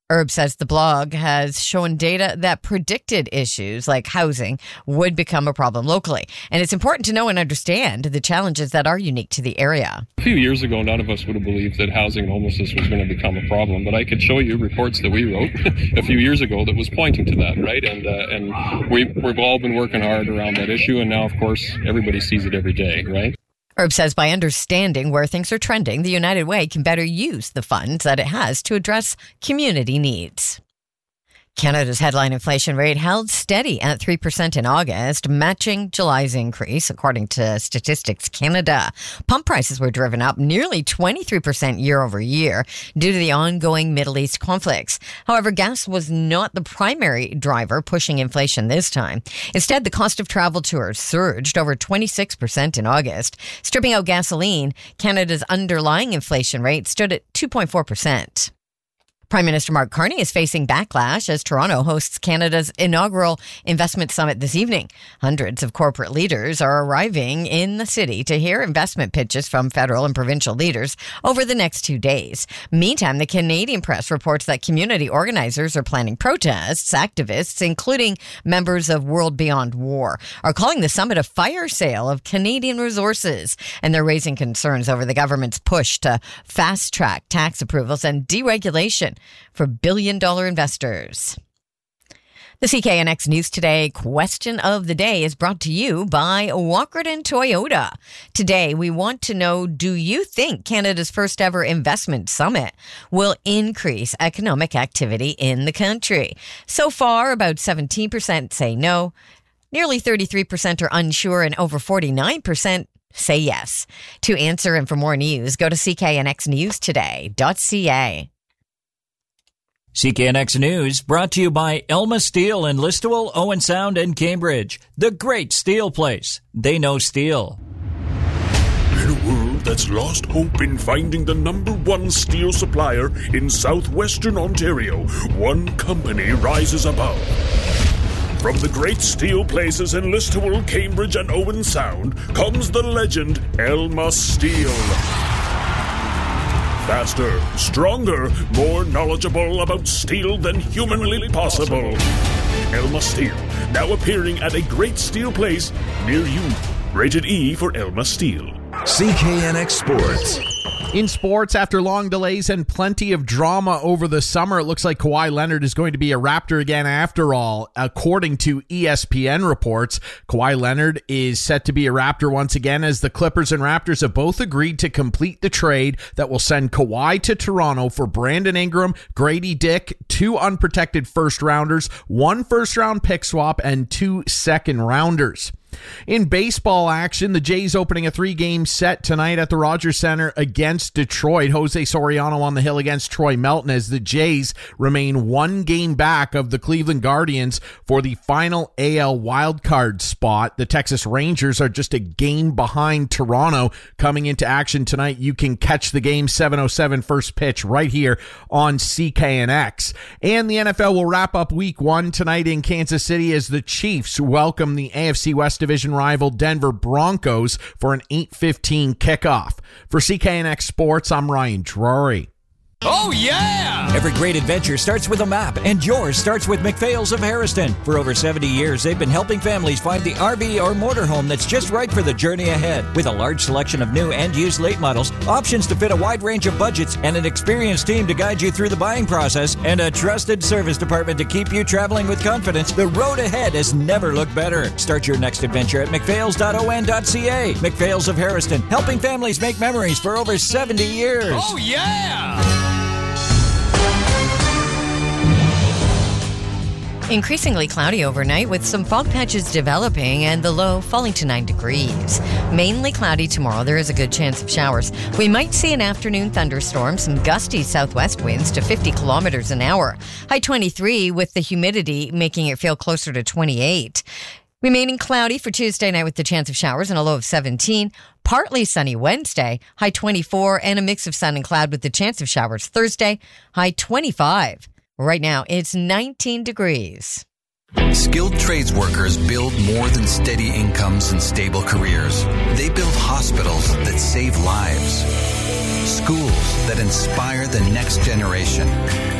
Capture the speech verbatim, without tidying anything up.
Herb says the blog has shown data that predicted issues like housing would become a problem locally. And it's important to know and understand the challenges that are unique to the area. A few years ago, none of us would have believed that housing homelessness was going to become a problem. But I could show you reports that we wrote a few years ago that was pointing to that, right? And uh, and we, we've all been working hard around that issue. And now, of course, everybody sees it every day, right? Herb says by understanding where things are trending, the United Way can better use the funds that it has to address community needs. Canada's headline inflation rate held steady at three percent in August, matching July's increase, according to Statistics Canada. Pump prices were driven up nearly twenty-three percent year over year due to the ongoing Middle East conflicts. However, gas was not the primary driver pushing inflation this time. Instead, the cost of travel tours surged over twenty-six percent in August. Stripping out gasoline, Canada's underlying inflation rate stood at two point four percent. Prime Minister Mark Carney is facing backlash as Toronto hosts Canada's inaugural investment summit this evening. Hundreds of corporate leaders are arriving in the city to hear investment pitches from federal and provincial leaders over the next two days. Meantime, the Canadian press reports that community organizers are planning protests. Activists, including members of World Beyond War, are calling the summit a fire sale of Canadian resources, and they're raising concerns over the government's push to fast-track tax approvals and deregulation for billion-dollar investors. The C K N X News Today question of the day is brought to you by Walkerton Toyota. Today, we want to know, do you think Canada's first ever investment summit will increase economic activity in the country? So far, about seventeen percent say no, nearly thirty-three percent are unsure, and over forty-nine percent say yes. To answer and for more news, go to c k n x news today dot c a. C K N X News brought to you by Elma Steel in Listowel, Owen Sound, and Cambridge. The great steel place. They know steel. In a world that's lost hope in finding the number one steel supplier in southwestern Ontario, one company rises above. From the great steel places in Listowel, Cambridge, and Owen Sound comes the legend Elma Steel. Faster, stronger, more knowledgeable about steel than humanly possible. Elma Steel, now appearing at a great steel place near you. Rated E for Elma Steel. C K N X Sports. In sports, after long delays and plenty of drama over the summer, it looks like Kawhi Leonard is going to be a Raptor again after all. According to E S P N reports, Kawhi Leonard is set to be a Raptor once again as the Clippers and Raptors have both agreed to complete the trade that will send Kawhi to Toronto for Brandon Ingram, Grady Dick, two unprotected first-rounders, one first-round pick swap, and two second-rounders. In baseball action, the Jays opening a three-game set tonight at the Rogers Center against Detroit. Jose Soriano on the hill against Troy Melton as the Jays remain one game back of the Cleveland Guardians for the final A L wildcard spot. The Texas Rangers are just a game behind Toronto coming into action tonight. You can catch the game seven oh seven first pitch right here on C K N X. And the N F L will wrap up week one tonight in Kansas City as the Chiefs welcome the A F C West division rival Denver Broncos for an eight fifteen kickoff. For C K N X Sports, I'm Ryan Drury. Oh, yeah! Every great adventure starts with a map, and yours starts with McPhail's of Harrison. For over seventy years, they've been helping families find the R V or motorhome that's just right for the journey ahead. With a large selection of new and used late models, options to fit a wide range of budgets, and an experienced team to guide you through the buying process, and a trusted service department to keep you traveling with confidence, the road ahead has never looked better. Start your next adventure at mcphails dot o n dot c a. McPhail's of Harrison, helping families make memories for over seventy years. Oh, yeah! Increasingly cloudy overnight with some fog patches developing and the low falling to nine degrees. Mainly cloudy tomorrow. There is a good chance of showers. We might see an afternoon thunderstorm, some gusty southwest winds to fifty kilometers an hour. High twenty-three with the humidity making it feel closer to twenty-eight. Remaining cloudy for Tuesday night with the chance of showers and a low of seventeen. Partly sunny Wednesday, high twenty-four, and a mix of sun and cloud with the chance of showers Thursday, high twenty-five. Right now, it's nineteen degrees. Skilled trades workers build more than steady incomes and stable careers. They build hospitals that save lives, schools that inspire the next generation,